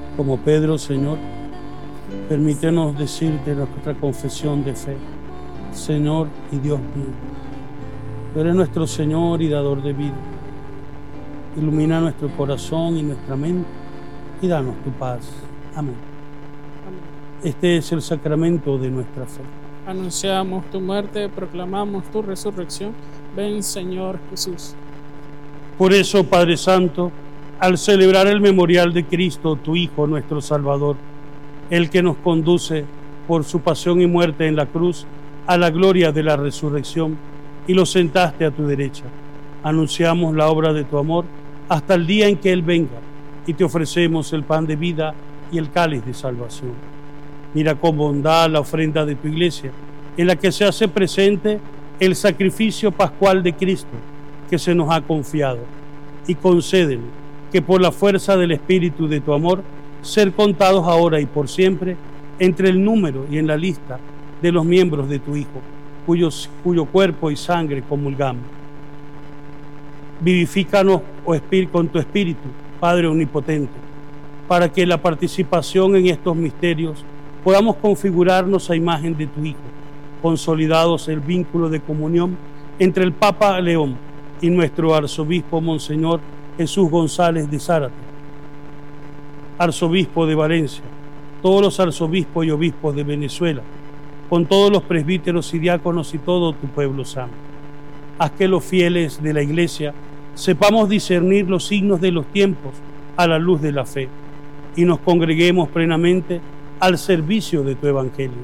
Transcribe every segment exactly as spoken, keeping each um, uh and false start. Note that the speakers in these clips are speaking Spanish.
Como Pedro, Señor, permítenos decirte nuestra confesión de fe. Señor y Dios mío, tú eres nuestro Señor y dador de vida. Ilumina nuestro corazón y nuestra mente y danos tu paz. Amén. Amén. Este es el sacramento de nuestra fe. Anunciamos tu muerte, proclamamos tu resurrección. Ven, Señor Jesús. Por eso, Padre Santo, al celebrar el memorial de Cristo, tu Hijo, nuestro Salvador, el que nos conduce por su pasión y muerte en la cruz a la gloria de la resurrección, y lo sentaste a tu derecha, anunciamos la obra de tu amor hasta el día en que Él venga, y te ofrecemos el pan de vida y el cáliz de salvación. Mira con bondad la ofrenda de tu iglesia, en la que se hace presente el sacrificio pascual de Cristo que se nos ha confiado, y concédenos que por la fuerza del Espíritu de tu amor, ser contados ahora y por siempre entre el número y en la lista de los miembros de tu Hijo, cuyos, cuyo cuerpo y sangre comulgamos. Vivifícanos oh espíritu, con tu Espíritu, Padre Omnipotente, para que la participación en estos misterios podamos configurarnos a imagen de tu Hijo, consolidados el vínculo de comunión entre el Papa León y nuestro arzobispo Monseñor Jesús González de Zárate, arzobispo de Valencia, todos los arzobispos y obispos de Venezuela, con todos los presbíteros y diáconos y todo tu pueblo santo. Haz que los fieles de la Iglesia sepamos discernir los signos de los tiempos a la luz de la fe y nos congreguemos plenamente al servicio de tu Evangelio.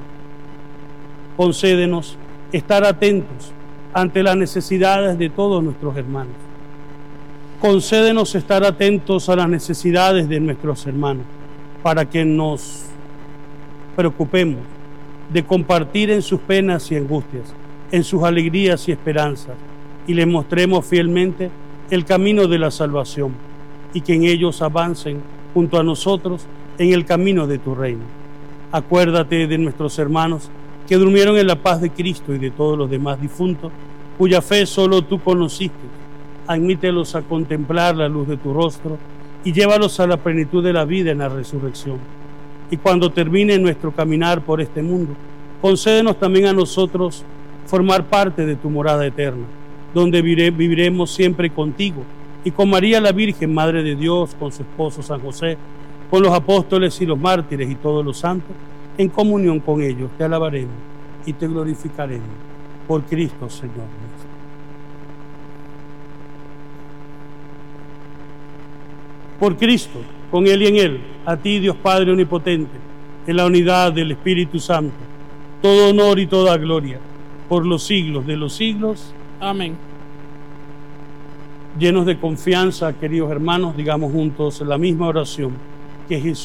Concédenos estar atentos ante las necesidades de todos nuestros hermanos. Concédenos estar atentos a las necesidades de nuestros hermanos, para que nos preocupemos de compartir en sus penas y angustias, en sus alegrías y esperanzas, y les mostremos fielmente el camino de la salvación, y que en ellos avancen junto a nosotros en el camino de tu reino. Acuérdate de nuestros hermanos que durmieron en la paz de Cristo y de todos los demás difuntos, cuya fe solo tú conociste. Admítelos a contemplar la luz de tu rostro y llévalos a la plenitud de la vida en la resurrección. Y cuando termine nuestro caminar por este mundo, concédenos también a nosotros formar parte de tu morada eterna, donde viviremos siempre contigo y con María la Virgen, Madre de Dios, con su esposo San José, con los apóstoles y los mártires y todos los santos, en comunión con ellos te alabaremos y te glorificaremos por Cristo, Señor nuestro. Por Cristo, con Él y en Él, a ti, Dios Padre Omnipotente, en la unidad del Espíritu Santo, todo honor y toda gloria, por los siglos de los siglos. Amén. Llenos de confianza, queridos hermanos, digamos juntos la misma oración que Jesús